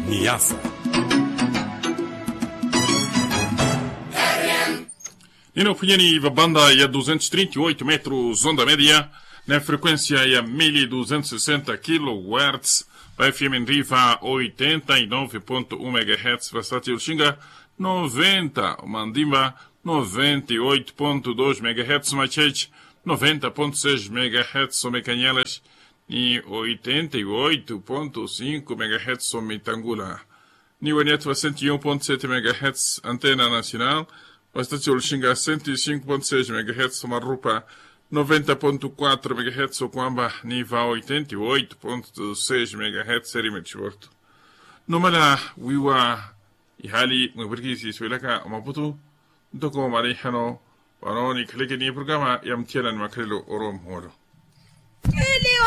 Niassa. Nino Punhani, banda ya 238 metros, onda média, na frequência ya 1260 kHz, para FM em Riva 89.1 MHz, versátil Xinga 90, Mandimba 98.2 MHz, Machete 90.6 MHz, Somecanhelas e 88.5 MHz, Somitangula. Niwanet 101.7 MHz, Antena Nacional, Versátil Xinga 105.6 MHz, Marupa 90.4 MHz, Okwamba, Niva 88.6 MHz, Serimetchworth. Numala, Wiwa, Ihali, Mubriki, Swelaka, Maputo, Doko Marihano, Baroni, Klikini, Programa, Yamtiran Makrelo, Orom Horo.